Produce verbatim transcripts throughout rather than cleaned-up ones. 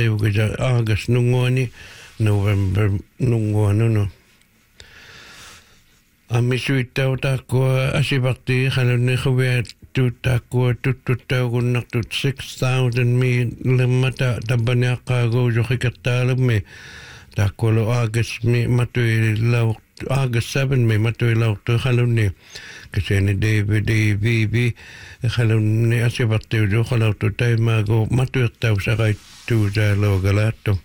leuga August nungoni November nungoni no. Amisuitau takua asibakti halunni khawiat tu takua tututau kunnak tut six thousand mi lemata tabanya kago jokikatalme takua lo August mi matui lau August seven mi matui lau tu halunni kasene David V V halunni asibakti jo halau tu taimago matui tau sakai tu ja lo galato.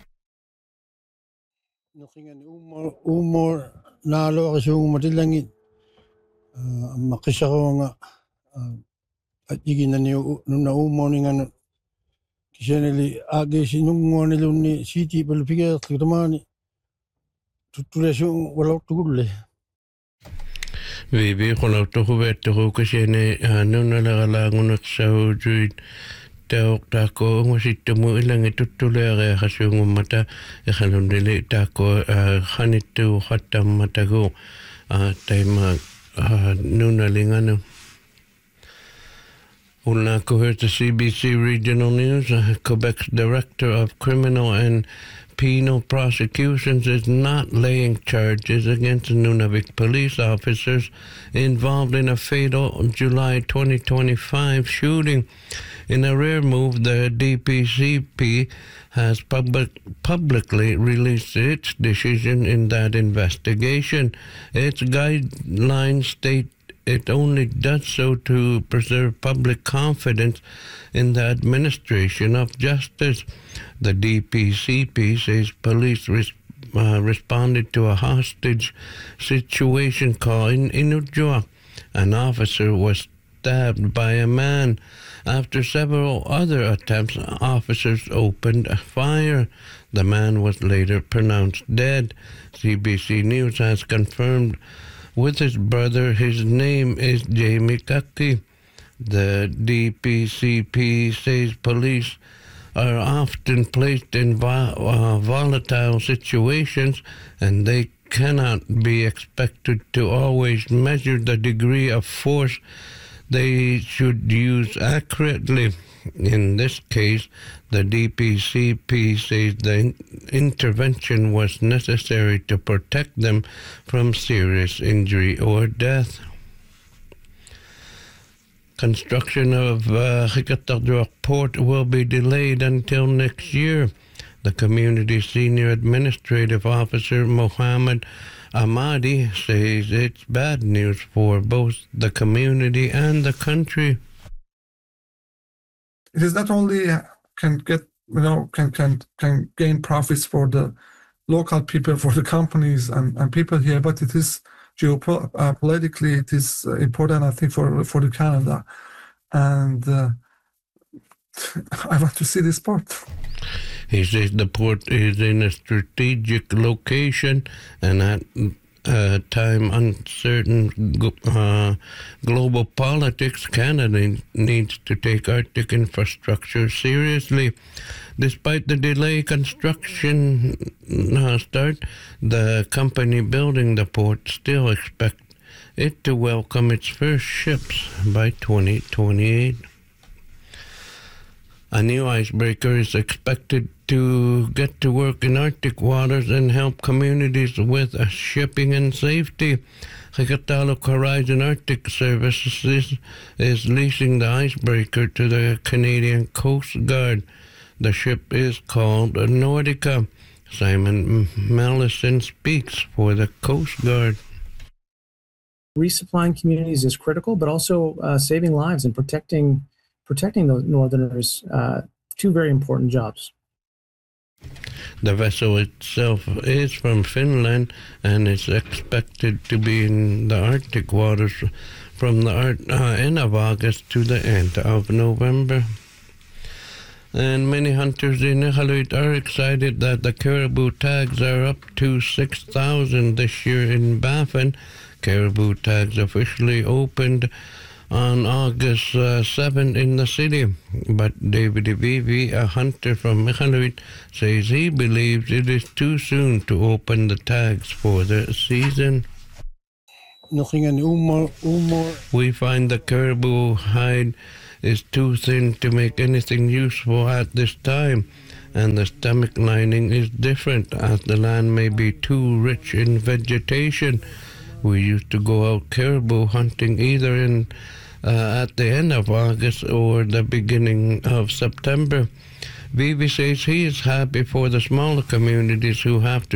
Nokingan umor umor nalo kasi umatilangi makisa ko nga at igin na niyo na umor ni nga kasi nili agi sinungo nilo ni city palpiga kitamani tutulesyo wala tugule. Vivi kolau tohu vettohu kasi ne nuna nagalangunat sa ujuid taok tako ngusito mo ilang itutulere kasi ngumata ikalundili tako hanito hatam matago taima nuna lingano. Ulnako heard the C B C Regional News. Quebec's Director of Criminal and Penal Prosecutions is not laying charges against Nunavik police officers involved in a fatal July twenty twenty-five shooting. In a rare move, the D P C P has public, publicly released its decision in that investigation. Its guidelines state it only does so to preserve public confidence in the administration of justice. The D P C P says police res- uh, responded to a hostage situation call in Inukjuak. An officer was stabbed by a man. After several other attempts, officers opened fire. The man was later pronounced dead. C B C News has confirmed with his brother. His name is Jamie Kaki. The D P C P says police are often placed in vo- uh, volatile situations and they cannot be expected to always measure the degree of force they should use accurately. In this case, the D P C P says the intervention was necessary to protect them from serious injury or death. Construction of uh, Hikatardruak Port will be delayed until next year. The community's senior administrative officer, Mohammed Ahmadi, says it's bad news for both the community and the country. It is not only can get, you know, can can can gain profits for the local people, for the companies and, and people here, but it is geopolitically, it is important, I think, for for the Canada. And uh, I want to see this port. He says the port is in a strategic location and at a time uncertain uh, global politics, Canada needs to take Arctic infrastructure seriously. Despite the delay construction uh, start, the company building the port still expects it to welcome its first ships by twenty twenty-eight. A new icebreaker is expected to get to work in Arctic waters and help communities with uh, shipping and safety. Hikataluk Horizon Arctic Services is leasing the icebreaker to the Canadian Coast Guard. The ship is called Nordica. Simon Mallison speaks for the Coast Guard. Resupplying communities is critical, but also uh, saving lives and protecting protecting the Northerners, uh, two very important jobs. The vessel itself is from Finland and is expected to be in the Arctic waters from the uh, end of August to the end of November. And many hunters in Iqaluit are excited that the caribou tags are up to six thousand this year in Baffin. Caribou tags officially opened on August uh, seventh in the city. But David Vivi, a hunter from Iqaluit, says he believes it is too soon to open the tags for the season. We find the caribou hide is too thin to make anything useful at this time. and the stomach lining is different as the land may be too rich in vegetation. We used to go out caribou hunting either in uh, at the end of August or the beginning of September. Vivi says he is happy for the smaller communities who have to